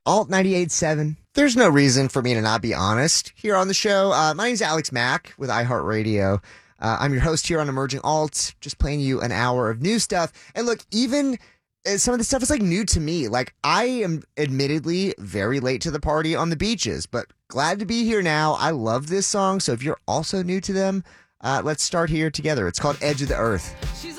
Alt 98.7. There's no reason for me to not be honest here on the show. My name's Alex Mack with iHeartRadio. I'm your host here on Emerging Alt, just playing you an hour of new stuff. And look, even some of the stuff is like new to me. Like, I am admittedly very late to the party on the beaches, but glad to be here now. I love this song. So if you're also new to them, let's start here together. It's called Edge of the Earth.